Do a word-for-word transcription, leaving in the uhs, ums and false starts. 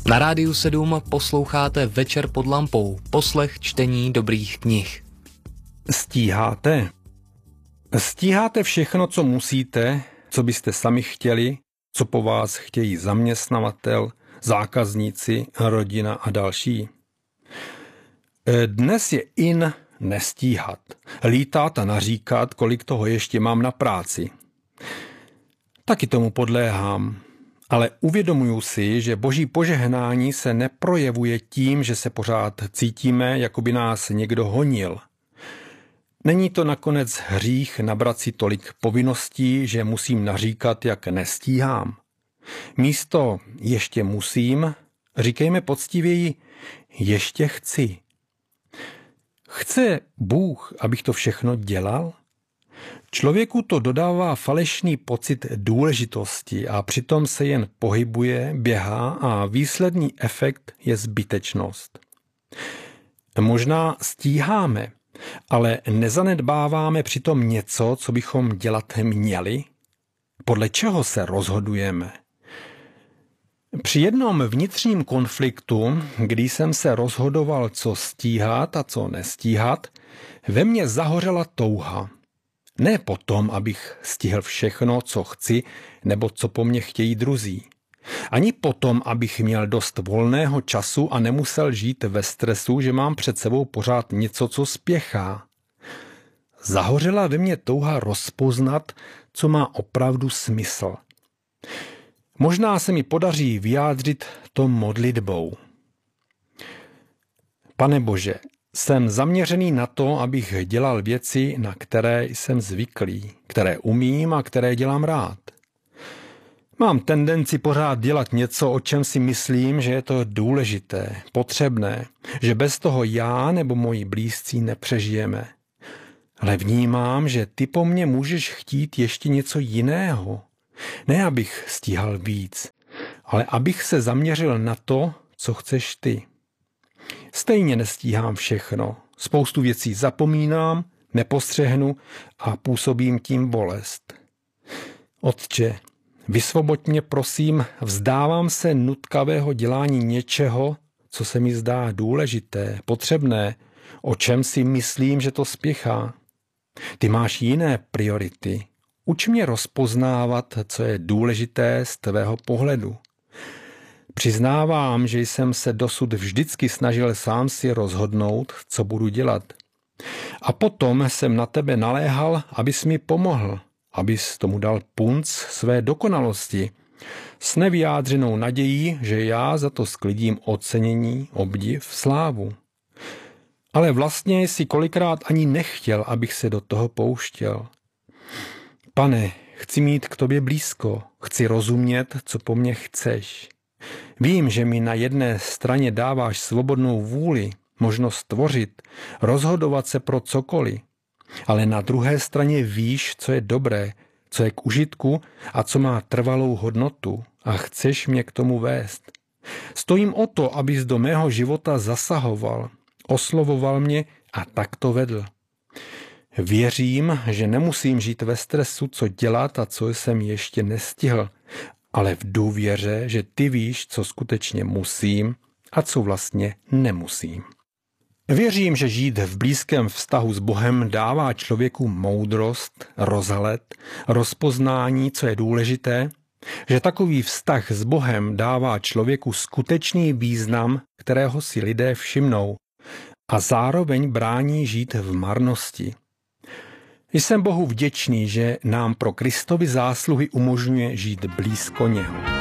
Na Rádiu sedm posloucháte Večer pod lampou, poslech čtení dobrých knih. Stíháte? Stíháte všechno, co musíte, co byste sami chtěli, co po vás chtějí zaměstnavatel, zákazníci, rodina a další? Dnes je in nestíhat, lítat a naříkat, kolik toho ještě mám na práci. Taky tomu podléhám, ale uvědomuju si, že boží požehnání se neprojevuje tím, že se pořád cítíme, jako by nás někdo honil. Není to nakonec hřích nabrat si tolik povinností, že musím naříkat, jak nestíhám. Místo ještě musím, říkejme poctivěji ještě chci. Chce Bůh, abych to všechno dělal? Člověku to dodává falešný pocit důležitosti a přitom se jen pohybuje, běhá a výsledný efekt je zbytečnost. Možná stíháme, ale nezanedbáváme přitom něco, co bychom dělat měli? Podle čeho se rozhodujeme? Při jednom vnitřním konfliktu, kdy jsem se rozhodoval, co stíhat a co nestíhat, ve mně zahořela touha. Ne potom, abych stihl všechno, co chci, nebo co po mně chtějí druzí. Ani potom, abych měl dost volného času a nemusel žít ve stresu, že mám před sebou pořád něco, co spěchá. Zahořela ve mně touha rozpoznat, co má opravdu smysl. Možná se mi podaří vyjádřit to modlitbou. Pane Bože, jsem zaměřený na to, abych dělal věci, na které jsem zvyklý, které umím a které dělám rád. Mám tendenci pořád dělat něco, o čem si myslím, že je to důležité, potřebné, že bez toho já nebo moji blízcí nepřežijeme. Ale vnímám, že ty po mně můžeš chtít ještě něco jiného. Ne, abych stíhal víc, ale abych se zaměřil na to, co chceš ty. Stejně nestíhám všechno. Spoustu věcí zapomínám, nepostřehnu a působím tím bolest. Otče, vysvoboď mě, prosím, vzdávám se nutkavého dělání něčeho, co se mi zdá důležité, potřebné, o čem si myslím, že to spěchá. Ty máš jiné priority. Uč mě rozpoznávat, co je důležité z tvého pohledu. Přiznávám, že jsem se dosud vždycky snažil sám si rozhodnout, co budu dělat. A potom jsem na tebe naléhal, abys mi pomohl, abys tomu dal punc své dokonalosti, s nevyjádřenou nadějí, že já za to sklidím ocenění, obdiv, slávu. Ale vlastně si kolikrát ani nechtěl, abych se do toho pouštěl. Pane, chci mít k tobě blízko, chci rozumět, co po mně chceš. Vím, že mi na jedné straně dáváš svobodnou vůli, možnost tvořit, rozhodovat se pro cokoliv, ale na druhé straně víš, co je dobré, co je k užitku a co má trvalou hodnotu a chceš mě k tomu vést. Stojím o to, abys do mého života zasahoval, oslovoval mě a tak to vedl. Věřím, že nemusím žít ve stresu, co dělat a co jsem ještě nestihl, ale v důvěře, že ty víš, co skutečně musím a co vlastně nemusím. Věřím, že žít v blízkém vztahu s Bohem dává člověku moudrost, rozhled, rozpoznání, co je důležité, že takový vztah s Bohem dává člověku skutečný význam, kterého si lidé všimnou, a zároveň brání žít v marnosti. Jsem Bohu vděčný, že nám pro Kristovy zásluhy umožňuje žít blízko něho.